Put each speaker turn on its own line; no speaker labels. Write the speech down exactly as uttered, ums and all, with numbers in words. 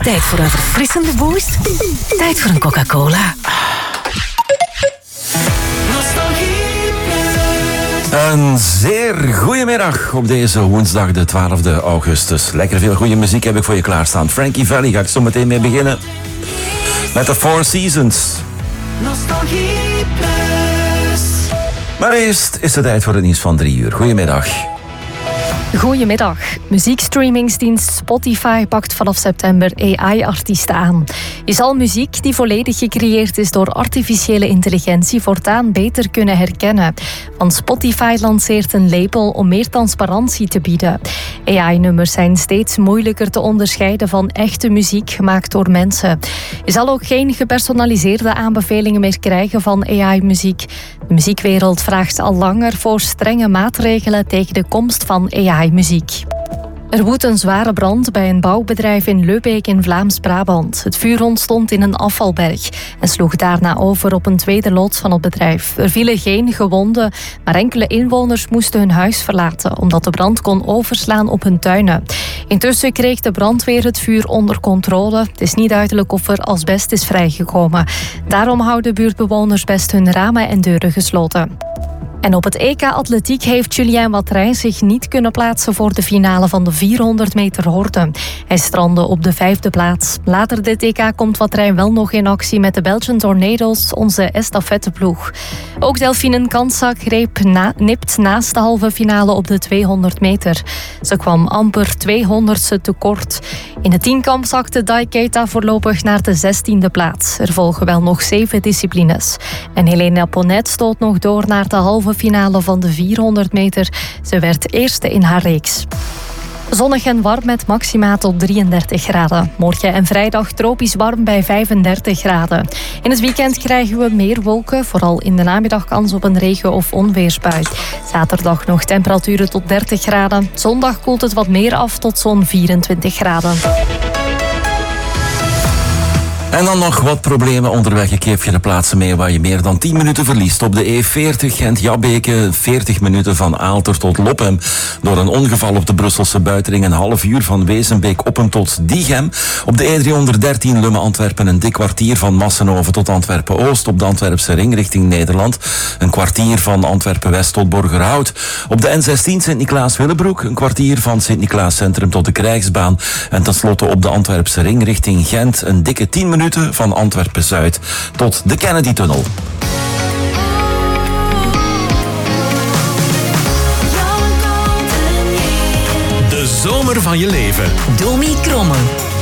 Tijd voor een verfrissende boost. Tijd voor een Coca-Cola.
Een zeer goedemiddag op deze woensdag de twaalfde augustus. Lekker veel goede muziek heb ik voor je klaarstaan. Frankie Valli ga ik zo meteen mee beginnen. Met de Four Seasons. Nostalgie Plus. Maar eerst is het tijd voor het nieuws van drie uur. Goedemiddag.
Goedemiddag. Muziekstreamingsdienst Spotify pakt vanaf september A I-artiesten aan. Je zal muziek die volledig gecreëerd is door artificiële intelligentie voortaan beter kunnen herkennen. Want Spotify lanceert een label om meer transparantie te bieden. A I-nummers zijn steeds moeilijker te onderscheiden van echte muziek gemaakt door mensen. Je zal ook geen gepersonaliseerde aanbevelingen meer krijgen van A I-muziek. De muziekwereld vraagt al langer voor strenge maatregelen tegen de komst van A I-muziek. Er woedt een zware brand bij een bouwbedrijf in Leubeek in Vlaams-Brabant. Het vuur ontstond in een afvalberg en sloeg daarna over op een tweede loods van het bedrijf. Er vielen geen gewonden, maar enkele inwoners moesten hun huis verlaten omdat de brand kon overslaan op hun tuinen. Intussen kreeg de brandweer het vuur onder controle. Het is niet duidelijk of er asbest is vrijgekomen. Daarom houden buurtbewoners best hun ramen en deuren gesloten. En op het E K Atletiek heeft Julien Wattrin zich niet kunnen plaatsen voor de finale van de vierhonderd meter horde. Hij strandde op de vijfde plaats. Later dit E K komt Wattrin wel nog in actie met de Belgian Tornadoes, onze estafetteploeg. Ook Delphine Kansak greep na, nipt naast de halve finale op de tweehonderd meter. Ze kwam amper tweehonderdste tekort. In de tienkamp zakte Dai Keita voorlopig naar de zestiende plaats. Er volgen wel nog zeven disciplines. En Helena Ponnet stoot nog door naar de halve finale van de vierhonderd meter. Ze werd eerste in haar reeks. Zonnig en warm met maxima tot drieëndertig graden. Morgen en vrijdag tropisch warm bij vijfendertig graden. In het weekend krijgen we meer wolken, vooral in de namiddag kans op een regen- of onweersbui. Zaterdag nog temperaturen tot dertig graden. Zondag koelt het wat meer af tot zo'n vierentwintig graden.
En dan nog wat problemen onderweg. Ik geef je de plaatsen mee waar je meer dan tien minuten verliest. Op de E veertig Gent-Jabbeke, veertig minuten van Aalter tot Lophem. Door een ongeval op de Brusselse buitenring een half uur van Wezenbeek-Oppen tot Diegem. Op de E driehonderddertien Lummen-Antwerpen een dik kwartier van Massenhoven tot Antwerpen-Oost. Op de Antwerpse ring richting Nederland een kwartier van Antwerpen-West tot Borgerhout. Op de N zestien Sint-Niklaas-Willebroek een kwartier van Sint-Niklaas-Centrum tot de Krijgsbaan. En tenslotte op de Antwerpse ring richting Gent een dikke tien minuten van Antwerpen-Zuid tot de Kennedy-tunnel.
De zomer van je leven.
Domi Kromme.